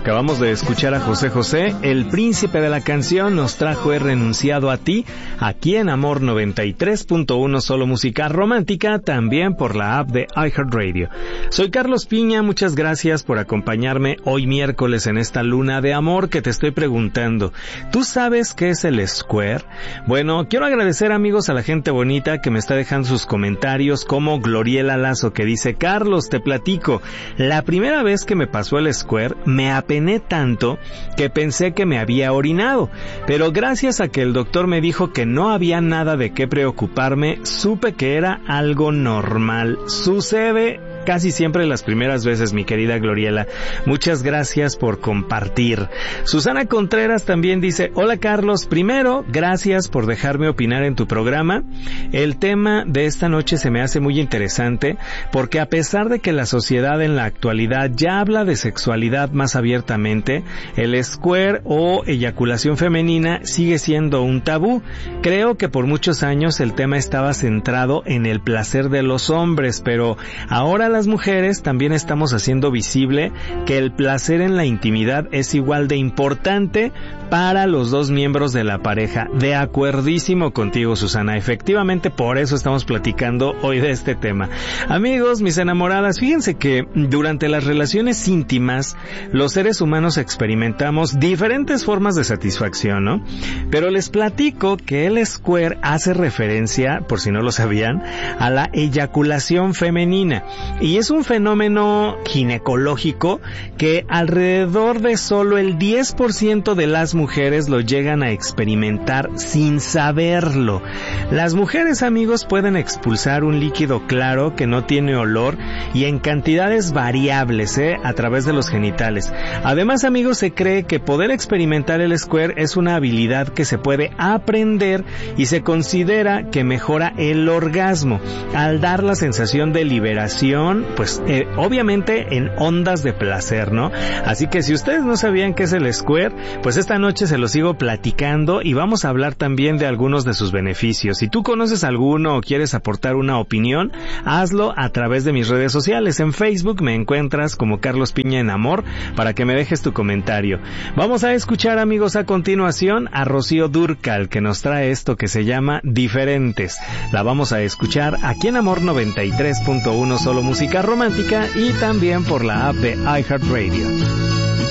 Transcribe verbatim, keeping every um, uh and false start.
Acabamos de escuchar a José José, el príncipe de la canción nos trajo He renunciado a ti, aquí en Amor noventa y tres punto uno, solo música romántica, también por la app de iHeartRadio. Soy Carlos Piña, muchas gracias por acompañarme hoy miércoles en esta luna de amor que te estoy preguntando. ¿Tú sabes qué es el Square? Bueno, quiero agradecer, amigos, a la gente bonita que me está dejando sus comentarios, como Gloriela Lazo, que dice: Carlos, te platico, la primera vez que me pasó el Square me apené tanto que pensé que me había orinado, pero gracias a que el doctor me dijo que no había nada de qué preocuparme, supe que era algo normal. Sucede casi siempre las primeras veces, mi querida Gloriela. Muchas gracias por compartir. Susana Contreras también dice: hola Carlos, primero, gracias por dejarme opinar en tu programa. El tema de esta noche se me hace muy interesante porque a pesar de que la sociedad en la actualidad ya habla de sexualidad más abiertamente, el square o eyaculación femenina sigue siendo un tabú. Creo que por muchos años el tema estaba centrado en el placer de los hombres, pero ahora las mujeres también estamos haciendo visible que el placer en la intimidad es igual de importante para los dos miembros de la pareja. De acuerdísimo contigo, Susana. Efectivamente, por eso estamos platicando hoy de este tema. Amigos, mis enamoradas, fíjense que durante las relaciones íntimas, los seres humanos experimentamos diferentes formas de satisfacción, ¿no? Pero les platico que el Square hace referencia, por si no lo sabían, a la eyaculación femenina. Y es un fenómeno ginecológico que alrededor de solo el diez por ciento de las mujeres lo llegan a experimentar sin saberlo. Las mujeres, amigos, pueden expulsar un líquido claro que no tiene olor y en cantidades variables, ¿eh? a través de los genitales. Además, amigos, se cree que poder experimentar el Square es una habilidad que se puede aprender y se considera que mejora el orgasmo al dar la sensación de liberación, pues eh, obviamente en ondas de placer, ¿no? Así que si ustedes no sabían qué es el Square, pues esta noche se lo sigo platicando y vamos a hablar también de algunos de sus beneficios. Si tú conoces alguno o quieres aportar una opinión, hazlo a través de mis redes sociales. En Facebook me encuentras como Carlos Piña en Amor para que me dejes tu comentario. Vamos a escuchar, amigos, a continuación a Rocío Dúrcal, que nos trae esto que se llama Diferentes. La vamos a escuchar aquí en Amor noventa y tres punto uno, solo música romántica, y también por la app de iHeartRadio.